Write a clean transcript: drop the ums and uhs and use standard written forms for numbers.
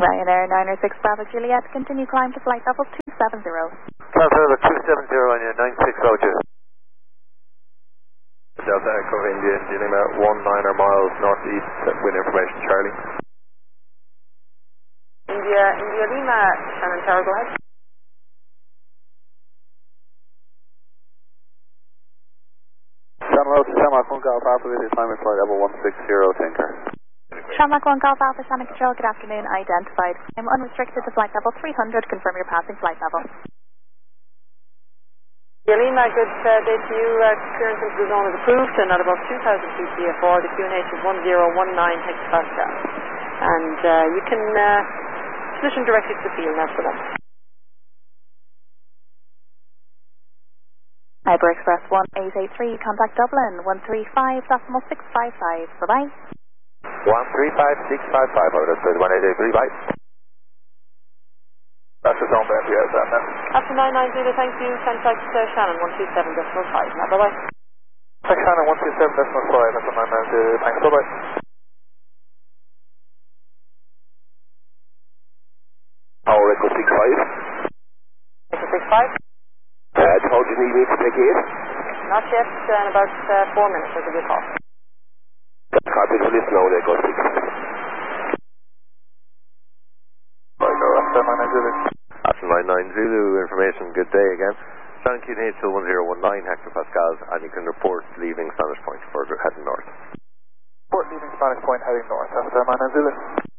Ryanair 906 Bravo Juliet, continue climb to flight level 270. Flight level 270 on your 96 Roger. Delta Echo India, India Lima 19 miles northeast, with information Charlie. India Lima, Shannon Tower, go ahead. Shamrock 1 Golf Alpha with your climate flight level 160, Tinker. Shamrock 1 Golf Alpha, Shannon Control, good afternoon, identified. I'm unrestricted to flight level 300, confirm your passing flight level. Lima, good day to you. Clearance into the zone is approved and at above 2,000 feet VFR. The QNH is 1019 hectopascal. And you can position directly to the field now for them. Iber Express 1883, contact Dublin 135, decimal 655. Bye-bye. 135655, that's 1883, bye. That's the zone there, yes, that man. After 990, thank you. Contact Shannon 127.5. Now, bye-bye. Thanks, Shannon 127.5, that's the 990, thanks, bye-bye. Power Echo 65. Echo 65. How do you need me to take it? Not yet, in about 4 minutes, I'll give you a call. Copy, to listen now, Echo 6. After 990 Zulu, information, good day again. Shannon QNH 1019 hectopascals, and you can report leaving Spanish Point for heading north. Report leaving Spanish Point heading north, after 990 Zulu.